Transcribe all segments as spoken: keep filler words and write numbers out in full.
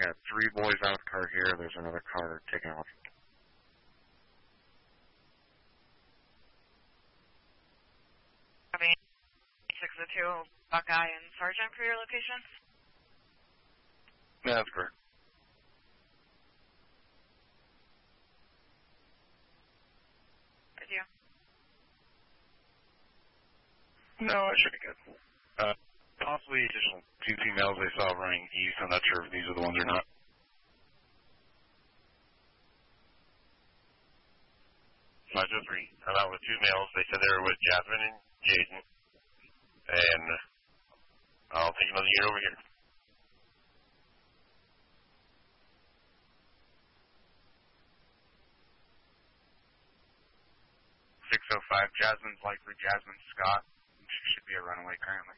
I got three boys out of the car here. There's another car taking off. Copy. six oh two, Buckeye and Sergeant for your locations? Yeah, that's correct. With you. No, I should be good. Uh, possibly additional two females they saw running east. I'm not sure if these are the ones or not. Five oh three. I'm out with two males. They said they were with Jasmine and Jason. And I'll take another unit over here. six oh five, Jasmine's likely Jasmine Scott. She should be a runaway currently.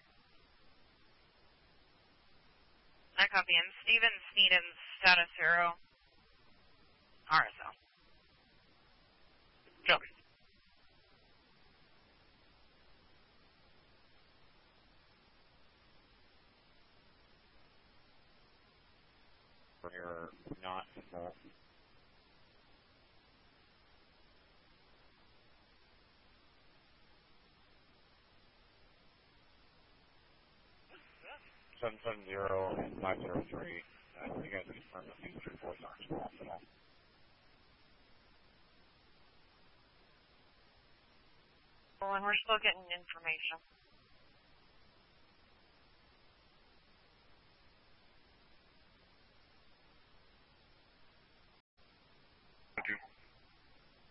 I copy. And Steven Sneedon's status zero. R S L. Copy. We're not involved. seven seven zero and five zero three. Uh, you guys confirm that these three boys aren't involved at all. Well, and we're still getting information.